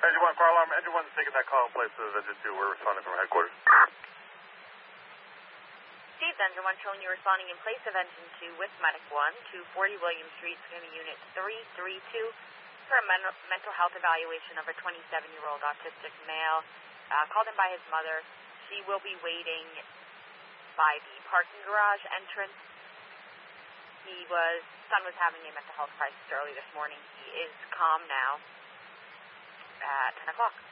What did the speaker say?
Engine 1, car alarm. Engine 1's taking that call in place of Engine 2. We're responding from headquarters. Steve, Engine 1 showing you responding in place of Engine 2 with Medic 1 to 40 William Street, Unit 332 for a mental health evaluation of a 27-year-old autistic male. Called in by his mother. She will be waiting by the parking garage entrance. Son was having a mental health crisis early this morning. He is calm now at 10 o'clock.